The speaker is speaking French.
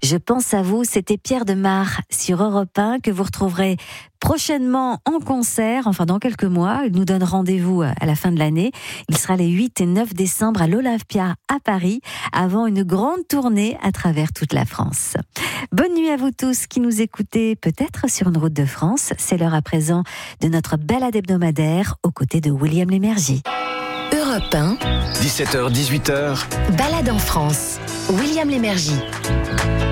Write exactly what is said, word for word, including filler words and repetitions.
Je pense à vous, c'était Pierre Demar sur Europe un que vous retrouverez prochainement en concert, enfin dans quelques mois. Il nous donne rendez-vous à la fin de l'année. Il sera les huit et neuf décembre à l'Olympia à Paris, avant une grande tournée à travers toute la France. Bonne nuit à vous tous qui nous écoutez peut-être sur une route de France. C'est l'heure à présent de notre balade hebdomadaire aux côtés de William Lémergie. Europe un, dix-sept heures dix-huit heures, balade en France. William Lémergie.